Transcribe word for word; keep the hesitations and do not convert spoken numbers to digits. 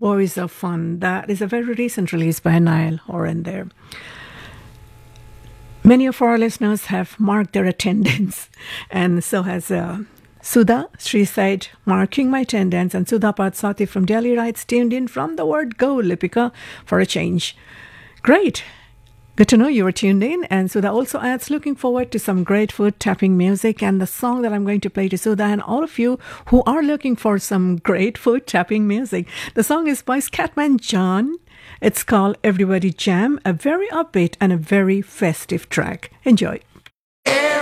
Boys of Fun. That is a very recent release by Niall Horan there. Many of our listeners have marked their attendance, and so has uh, Sudha. She said, marking my attendance, and Sudha Patsati from Delhi writes, tuned in from the word go, Lipika, for a change. Great. Good to know you were tuned in. And Sudha also adds, looking forward to some great foot tapping music. And the song that I'm going to play to Sudha and all of you who are looking for some great foot tapping music. The song is by Scatman John. It's called Everybody Jam, a very upbeat and a very festive track. Enjoy.